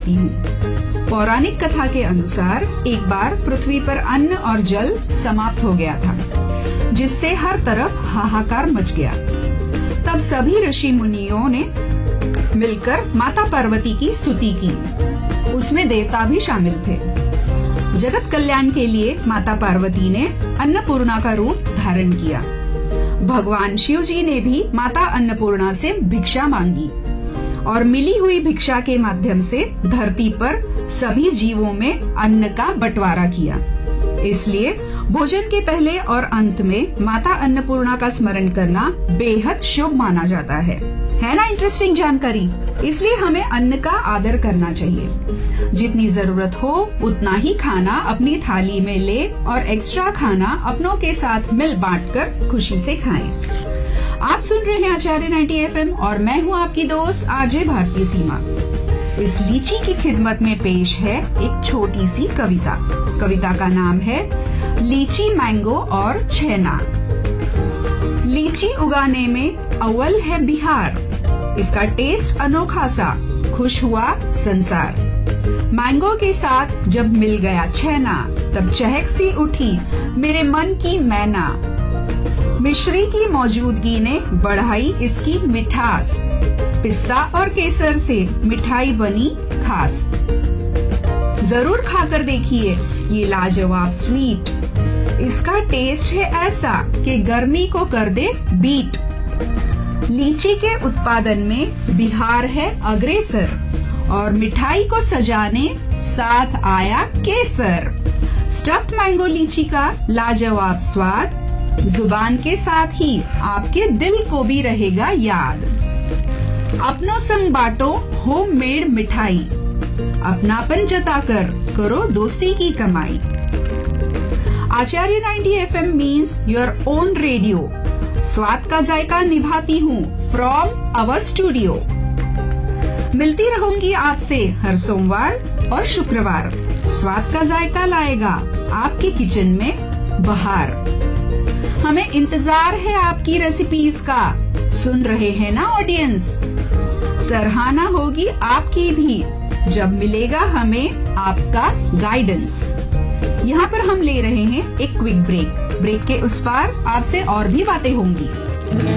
बताती हूँ। पौराणिक कथा के अनुसार एक बार पृथ्वी पर अन्न और जल समाप्त हो गया था, जिससे हर तरफ हाहाकार मच गया। तब सभी ऋषि मुनियों ने मिलकर माता पार्वती की स्तुति की। उसमें देवता भी शामिल थे। जगत कल्याण के लिए माता पार्वती ने अन्नपूर्णा का रूप धारण किया। भगवान शिव जी ने भी माता अन्नपूर्णा से भिक्षा मांगी और मिली हुई भिक्षा के माध्यम से धरती पर सभी जीवों में अन्न का बंटवारा किया। इसलिए भोजन के पहले और अंत में माता अन्नपूर्णा का स्मरण करना बेहद शुभ माना जाता है ना इंटरेस्टिंग जानकारी। इसलिए हमें अन्न का आदर करना चाहिए। जितनी जरूरत हो उतना ही खाना अपनी थाली में ले और एक्स्ट्रा खाना अपनों के साथ मिल बांटकर खुशी से खाएं। आप सुन रहे हैं आचार्य 90 FM और मैं हूं आपकी दोस्त आरजे भारती सीमा। इस लीची की खिदमत में पेश है एक छोटी सी कविता। कविता का नाम है लीची, मैंगो और छैना। लीची उगाने में अव्वल है बिहार, इसका टेस्ट अनोखा सा, खुश हुआ संसार। मैंगो के साथ जब मिल गया छैना, तब चहक सी उठी मेरे मन की मैना। मिश्री की मौजूदगी ने बढ़ाई इसकी मिठास, पिस्ता और केसर से मिठाई बनी खास। जरूर खाकर देखिए ये लाजवाब स्वीट, इसका टेस्ट है ऐसा कि गर्मी को कर दे बीट। लीची के उत्पादन में बिहार है अग्रेसर और मिठाई को सजाने साथ आया केसर। स्टफ्ड मैंगो लीची का लाजवाब स्वाद जुबान के साथ ही आपके दिल को भी रहेगा याद। अपनों संग बांटो होममेड मिठाई, अपनापन जताकर करो दोस्ती की कमाई। आचार्य 90 FM means your own radio. स्वाद का जायका निभाती हूँ फ्रॉम आवर स्टूडियो। मिलती रहूंगी आपसे हर सोमवार और शुक्रवार। स्वाद का जायका लाएगा आपके किचन में बहार। हमें इंतजार है आपकी रेसिपीज का। सुन रहे हैं ना ऑडियंस? सराहना होगी आपकी भी जब मिलेगा हमें आपका गाइडेंस। यहाँ पर हम ले रहे हैं एक क्विक ब्रेक। ब्रेक के उस पार आपसे और भी बातें होंगी।